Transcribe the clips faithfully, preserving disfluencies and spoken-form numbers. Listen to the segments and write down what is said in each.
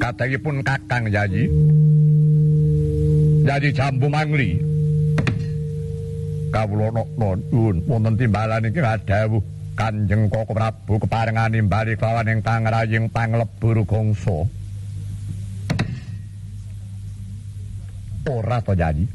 Sadayipun Kakang Yayi. Yayi Jambu Mangli. Kawula nuwun wonten timbalan iki kadhawuh Kanjeng Koko Prabu keparengan nimbali kelawan ingkang raying panglebur gongso. Ora to Yayi.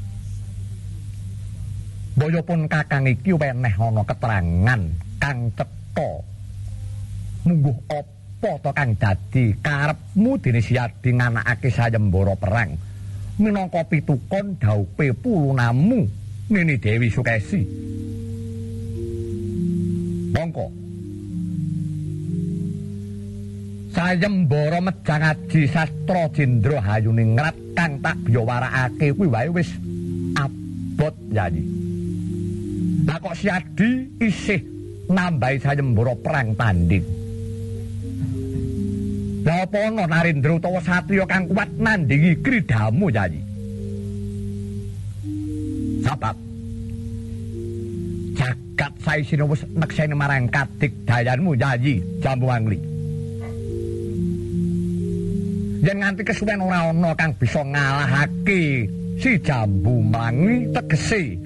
Boyopun Kakang iki weneh ana keterangan kang cetha. Mungguh apa to kang dadi karepmu dene Siyadi nganakake sayembara perang minangka pitukon dhaupe pulunamu Nini Dewi Sukesi. Mongko sayembara Mejang Aji Sastra Jendra Hayuningrat kang tak biyawarakake kuwi wae wis abot Yayi. Lah kok Siyadi isih nambahi sayembara perang tanding. Lah apa ana Narendra utawa satriya kang kuat nandingi kridamu Yayi? Sabab jagat saisine wis nekseni marang kadigdayanmu Yayi Jambu Mangli. Yen nganti kesuwen ora ana kang bisa ngalahake si Jambu Mangli tegese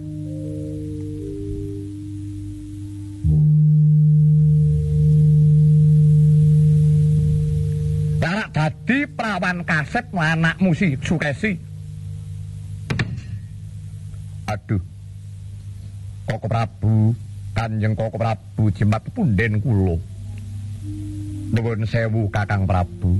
Larak dadi prawan kasep anakmu si Sukesi. Aduh. Koko Prabu, Kanjeng Koko Prabu jimat punden kula. Nuwun sewu Kakang Prabu.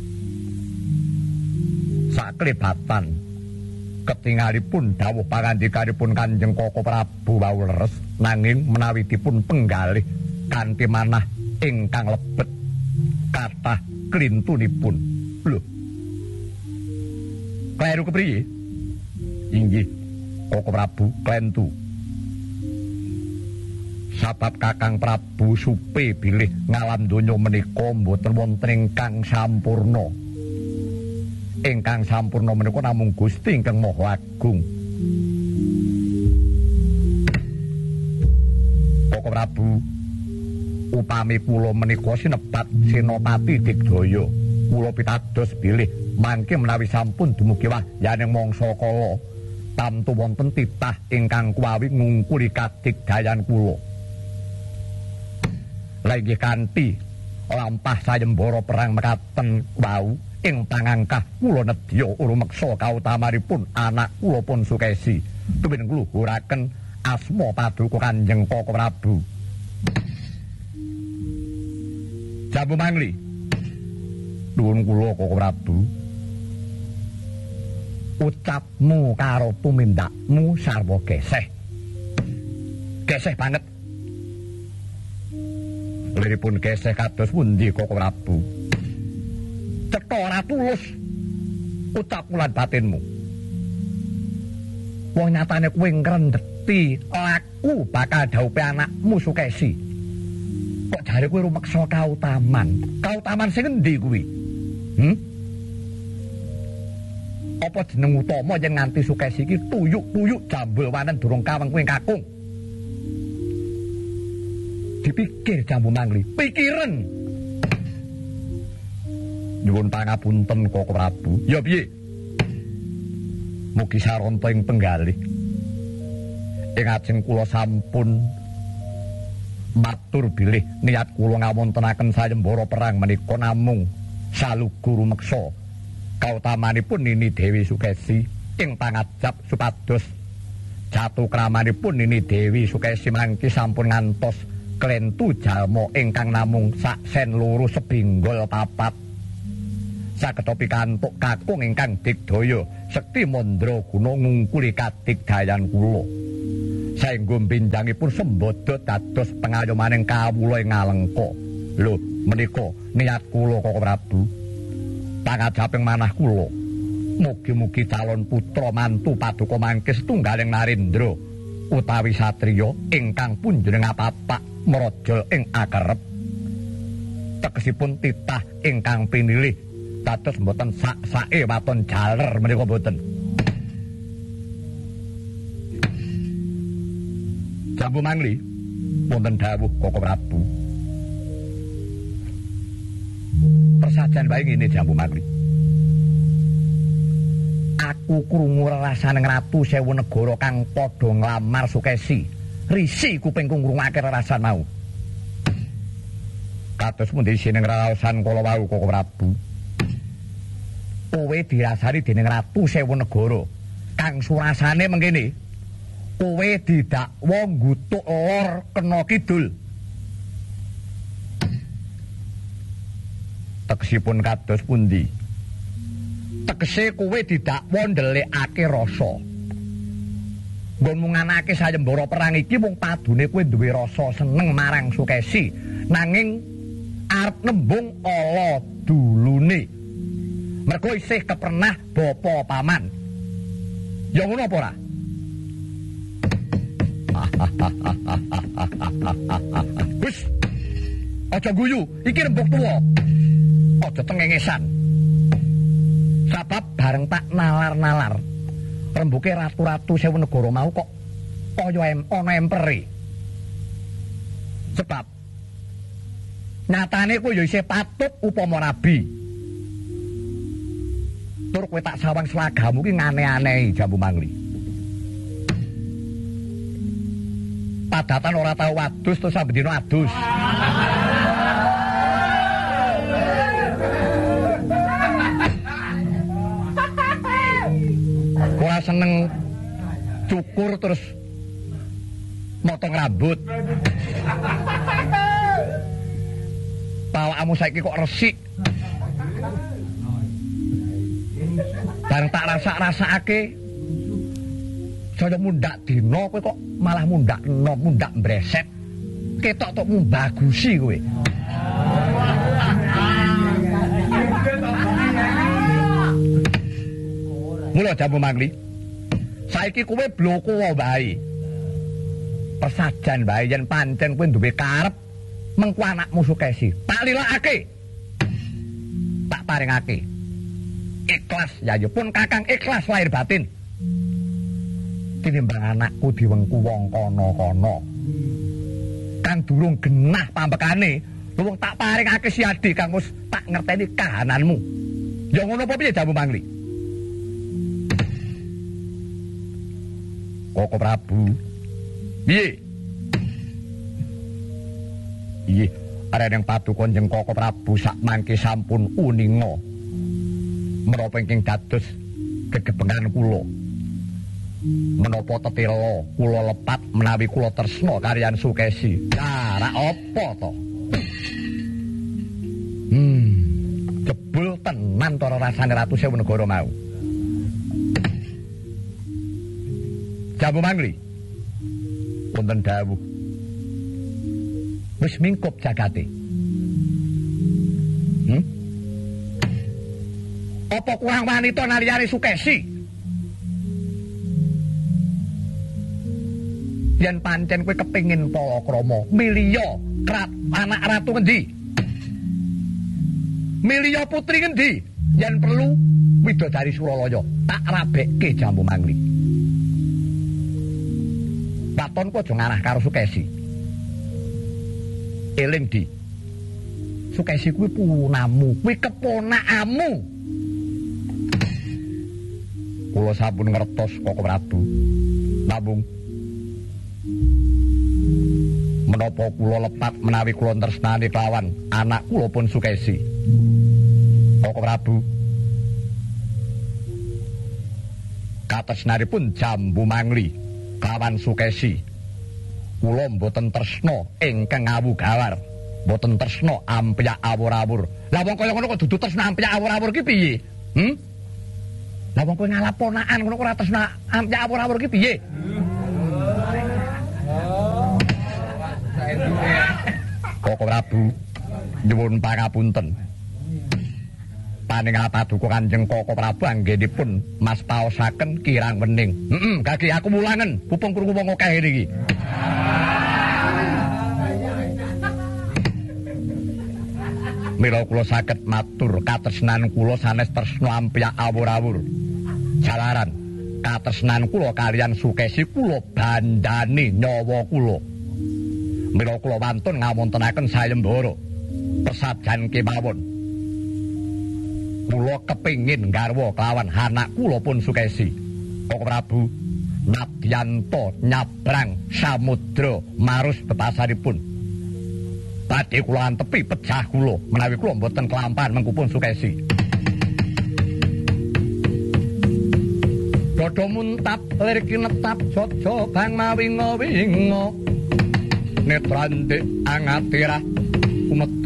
Saklebatan ketingalipun dawuh pangandikanipun Kanjeng Koko Prabu wau leres nanging menawi dipun penggalih kanthi manah ingkang lebet kathah klintunipun. Lho. Kleru kepriye? Inggih, Koko Prabu klentu. Sabab Kakang Prabu supe bilih ngalam donya menika mboten wonten ingkang sampurna. Ingkang sampurna menika namung Gusti ingkang Maha Agung. Koko Prabu, upami kula menika sinebat Senopati Digdaya, kula pitados bilih mangke menawi sampun dumugi wahyaning mangsa kala tamtu wonten titah ingkang kuwawi ngungkuli kadigdayan kula. Lah inggih kanthi lampah sayembara perang mekaten wau ing pangangkah kula nedya urumeksa kautamanipun anak kula pun Sukesi tuwin ngluhuraken asma paduka Kanjeng Koko Prabu. Jambu Mangli. Nuwun kula Koko Prabu. Ucapmu karo tumindakmu sarwa geseh. Geseh banget. Liripun geseh kados pundi Koko Prabu? Cetha ora tulus ucap lan batinmu. Wong nyatane kowe ngrendheti laku bakal dhaupe anakmu Sukesi. Kok jare kowe rumeksa kautaman? Kautaman sing endi kuwi? Hm? Apa jeneng utama yen nganti Sukesi iki tuyuk-tuyuk jambul wanen durung kaweng kowe kakung? Dipikir Jambu Mangli, pikiran. Nyuwun pangapunten Koko Prabu. Ya piye? Mugi saranta ing penggalih. Ing ajeng kula sampun matur bilih niat kula ngawontenaken sayembara perang menika namung salugu rumeksa kautamanipun Nini Dewi Sukesi ing pangajap supados jatuh kramanipun Nini Dewi Sukesi mangki sampun ngantos klentu jalma ingkang namung sak sen loro sebinggol papat. Saged pikantuk kakung ingkang digdaya sekti mandra guna ngungkuli kadigdayan kula. Saengga benjangipun sembada dados pengayomaning kawula ing Alengka. Lho, menika niat kula Koko Prabu. Pangajaping manah kula. Mugi-mugi calon putra mantu paduka mangke setunggaling Narendra utawi satriya ingkang punjenengan papak mrajal ing akerep. Tegesipun titah ingkang pinilih dados mboten sak-sake waton jaler menika mboten. Jambu Mangli wonten dawuh Koko Prabu. Persajan wae ngene Jambu Mangli. aku krungu rerasaning ratu sewu negara kang padha nglamar Sukesi. Risi kupingku ngrungake rerasan mau. Kados pundi sining raosan kala wau Koko Prabu. Kowe dirasani dening ratu sewu negara kang surasane mengkene. Kowe didakwa nggutuk lor kena kidul. Tegesipun kados pundi? Tegese kowe didakwa ndelikake rasa. Nggon munganake sayembara perang iki mung padune kowe duwe rasa seneng marang Sukesi, nanging arep nembung ala dulune. Mergo isih kepernah bapa paman. Ya ngono apa ora? Wis, aja guyu, iki rembug tuwa. Aja tengengesan. Sabab bareng tak nalar-nalar, rembuke ratu-ratu sewu negara mau kok kaya em ana empere. Sebab nyatane kowe ya isih patut upama rabi. Tur kowe tak sawang selagamu ki ngane-anehi Jambu Mangli. Padatan ora tau wadus terus sambedina adus. Ora seneng cukur terus motong rambut. Pawakmu saiki kok resik. Bareng tak rasa-rasake saya mundak dino kowe kok malah mundak no mundak mbreset. Ketok tok mbagusi kowe. Mula Jambu Mangli. Saiki kowe bloko wae. Persajan wae yen pancen kowe duwe karep mengko anakmu Sukesi. Tak lilakake. Tak paringake. Ikhlas yayu pun Kakang ikhlas lahir batin. Tinimbang anakku diwengku wong kono-kono. Kang durung genah pambekane, luwung tak paringake siadi kang wis tak ngerteni kahananmu. Ya ngono apa piye Jambu Mangli? Koko Prabu. Piye? Iye, arep yang paduka jeneng Koko Prabu sak mangke sampun uninga. Menapa ingkang dados gegebengan kula. Menapa tetela kula lepat menawi kula tresna kaliyan Sukesi. Lah, ra apa to? Hmm, jebul tenan to rasane Ratu Sewu Negara mau. Jambu Mangli. Wonten dawuh. Wis mingkup jagate. Hmm? Apa kurang wanita naliyane Sukesi? Yen pancen kowe kepengin palakrama, miliya krat anak ratu ngendi? Miliya putri ngendi? Yen perlu widodari Suralaya, tak rabekke Jambu Mangli. Watonku aja ngarah karo Sukesi. Eling Di. Sukesi kuwi punamu, kuwi keponakamu. Kula sampun ngertos Koko Prabu. Namung menapa kula lepat menawi kula tresnani kelawan anak kula pun Sukesi. Koko Prabu. Katresnanipun Jambu Mangli kawan Sukesi. Kula mboten tresna ingkang awugawar. Mboten tresna ampyak awur-awur. Lah wong kaya ngono kok dudu tresna ampyak awur-awur ki piye? Hm? Lah wong kowe ngalap ponakan ngono kok ora tresna ampyak awur-awur ki piye? Koko Prabu nyuwun pangapunten. Paningal paduka Kanjeng Koko Prabu anggenipun mas paosaken kirang wening. Heeh, gage aku mulangen, pupung krungu wong akeh iki. Mila kula saged matur katresnan kula sanes tresna ampyak awur-awur. Jalaran katresnan kula kaliyan Sukesi kula bandhani nyawa kula. Mila kula wantun ngawontenaken sayembara. Persajan kemawon. Kula kepingin garwa kelawan anak kula pun Sukesi. Koko Prabu nadyanto nyabrang samudra marus bebasaripun. Badhe kula antepi pejah kula menawi kula mboten kelampahan mengku pun Sukesi. Dodo muntap lir kinetap jojo bang mawinga winga netrandek angatirah umet